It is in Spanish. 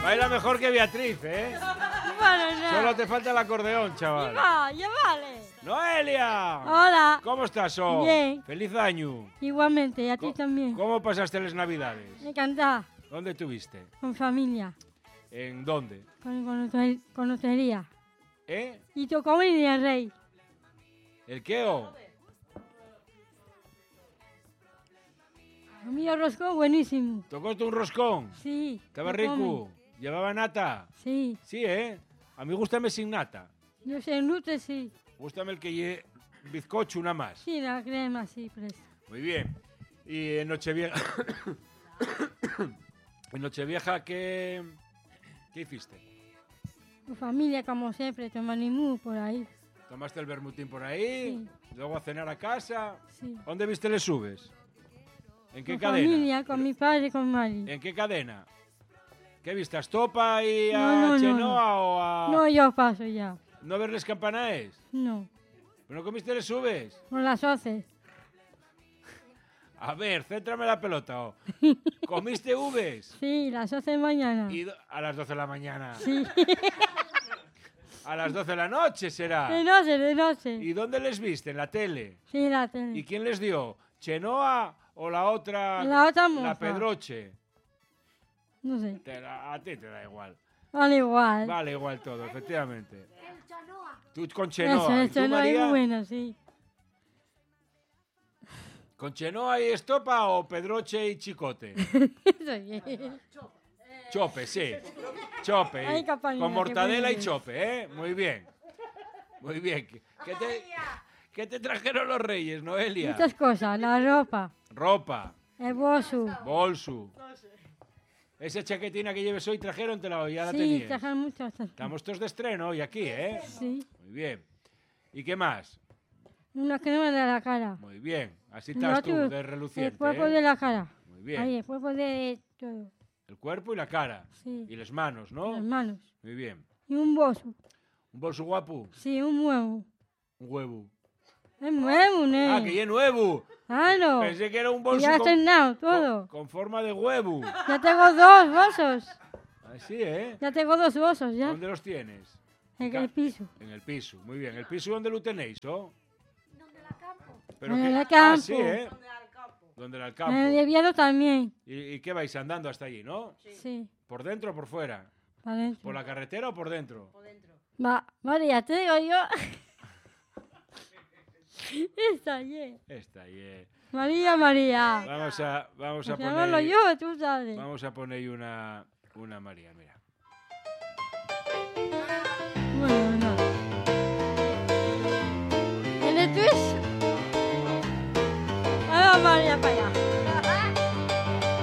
Baila mejor que Beatriz, ¿eh? Bueno, no. Solo te falta el acordeón, chaval. Va, ya vale. ¡Noelia! Hola. ¿Cómo estás, oh? Bien. ¡Feliz año! Igualmente, y a ti también. ¿Cómo pasaste las Navidades? Me encanta. ¿Dónde estuviste? Con familia. ¿En dónde? Con hotería. ¿Eh? Y tocó en el Rey. ¿El qué, oh? Comí roscón buenísimo. ¿Tocaste un roscón? Sí. ¿Estaba lo rico? comen. ¿Llevaba nata? Sí. Sí, ¿eh? A mí gústame sin nata. Yo sé, nute sí. Gústame el que lleve bizcocho, una más. Sí, la crema, sí, presto. Muy bien. Y en Nochevieja... en Nochevieja, ¿qué hiciste? Tu familia, como siempre, toma limú por ahí. ¿Tomaste el bermutín por ahí? Sí. ¿Luego a cenar a casa? Sí. ¿Dónde viste les subes? ¿En qué Con cadena? familia, con mi padre y con Mari. ¿En qué cadena? ¿Qué viste? ¿A Estopa y a No, Chenoa o a...? No, yo paso ya. ¿No verles campanaes? No. ¿Pero no comiste les subes? Con las 11. A ver, céntrame la pelota. Oh. ¿Comiste uves? Sí, las 11 de mañana. A las 12 de la mañana. Sí. A las 12 de la noche será. De noche, de noche. ¿Y dónde les viste? ¿En la tele? Sí, la tele. ¿Y quién les dio? ¿Chenoa o la otra? La otra moza. La Pedroche. No sé. A ti te da igual. Vale igual. Vale igual todo, efectivamente. Tú con Eso, Chenoa. ¿Y tú, eso no es María? muy bueno, sí. ¿Con Chenoa y Estopa o Pedroche y Chicote? Eso bien. Chope, sí. Chope. Ay, Capalina, Con mortadela qué y bueno. chope, ¿eh? Muy bien. Muy bien. ¿Qué te trajeron los reyes, Noelia? Muchas cosas. La ropa, Ropa, el bolso. bolso. Esa chaquetina que lleves hoy trajeron, ya la Sí, tenías. trajeron muchas cosas. Estamos todos de estreno hoy aquí, ¿eh? Sí. Muy bien. ¿Y qué más? Una crema de la cara. Muy bien. Así El estás tú, otro, de reluciente, El cuerpo ¿eh? de la cara. Muy bien. Ahí, el cuerpo de todo. El cuerpo y la cara. Sí. Y las manos, ¿no? Las manos. Muy bien. Y un bolso. ¿Un bolso guapo? Sí, un huevo. Un huevo. Es nuevo, ¿no? ¡Ah, que ya es nuevo! Claro. Pensé que era un Y bolso ya está estrenado todo. con forma de huevo. Ya tengo dos bolsos. Así, ¿eh? Ya tengo dos bolsos, ya. ¿Dónde los tienes? En el piso. En el piso, muy bien. ¿El piso dónde lo tenéis, oh? Pero En que- el campo. sí, ¿eh? ¿Dónde era el campo? En el Oviedo también. ¿Y qué vais andando hasta allí, no? Sí. ¿Por dentro o por fuera? Para adentro. ¿Por la carretera o por dentro? Va, María, te digo yo. Está bien. Está bien. María, María. Vamos a Pues llamarlo poner... yo, tú sabes. Vamos a poner una María, mira. Bueno, no. ¿En el twist? Ahí va María para allá.